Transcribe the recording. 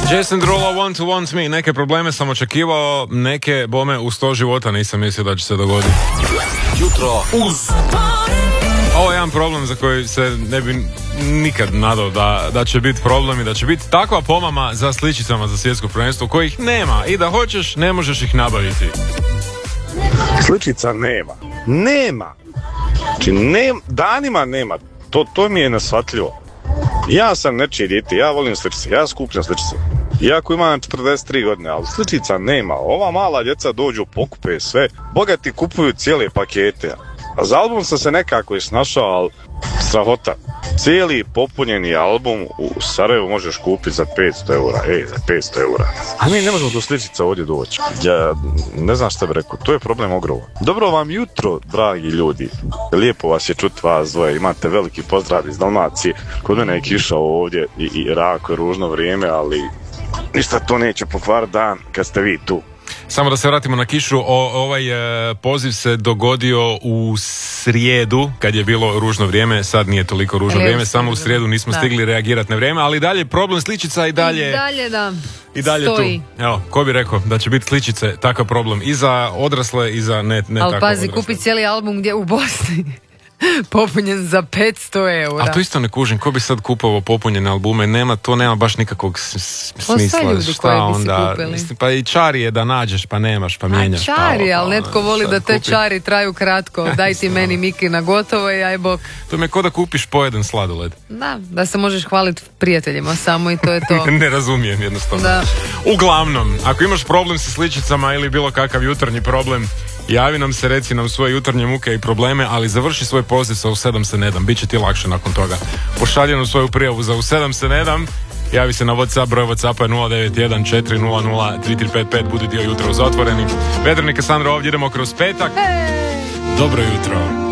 Jason Derulo, Want to Want Me. Neke probleme sam očekivao, neke bome u 100 života nisam mislio da će se dogoditi. Jutro uz. Ovo je jedan problem za koji se ne bi nikad nadao da će biti problem i da će biti takva pomama za sličicama za svjetsko prvenstvo kojih nema i da hoćeš ne možeš ih nabaviti. Sličica nema. Znači danima nema. To mi je neshvatljivo. Ja sam nečije dijete, ja volim sličice, ja skupljam sličice. Iako imam 43 godine, ali sličica nema. Ova mala djeca dođu, pokupe sve. Bogati kupuju cijele pakete. A za album sam se nekako i snašao, ali strahota. Cijeli popunjeni album u Sarajevu možeš kupiti za 500 eura. Za 500 eura. A mi ne možemo do sličica ovdje doći. Ja ne znam šta bih rekao, to je problem ogroman. Dobro vam jutro, dragi ljudi. Lijepo vas je čuti vas dvoje. Imate veliki pozdrav iz Dalmacije. Kod mene je kiša ovdje i rako je ružno vrijeme, ali ništa to neće pokvariti dan kad ste vi tu. Samo da se vratimo na kišu, ovaj poziv se dogodio u srijedu, kad je bilo ružno vrijeme, sad nije toliko ružno vrijeme, samo u srijedu nismo stigli reagirati na vrijeme, ali dalje problem sličica i dalje stoji. Tu. Evo, ko bi rekao da će biti sličice takav problem i za odrasle i za ne tako odrasle. Ali pazi, kupi cijeli album gdje u Bosni. Popunjen za 500 eura. A to isto ne kužim, ko bi sad kupovao popunjene albume, to nema baš nikakvog smisla. Ljudi koji bi si kupili. Mislim, pa i čari je da nađeš, pa nemaš, pa mijenjaš. Čari, ali netko voli da te čari traju kratko. Daj ti meni Miki na gotovo i aj bok. To mi je ko da kupiš pojedan sladoled. Da se možeš hvaliti prijateljima samo i to je to. Ne razumijem jednostavno. Da. Uglavnom, ako imaš problem sa sličicama ili bilo kakav jutarnji problem, javi nam se, reci nam svoje jutarnje muke i probleme, ali završi svoj poziv sa U 7 se ne dam, bit će ti lakše nakon toga. Pošalji nam svoju prijavu za U 7 se ne dam, javi se na WhatsApp, broj WhatsAppa je 091 400 3355, budi dio jutra uz otvoreni. Vedrnik Sandra ovdje, idemo kroz petak. Dobro jutro.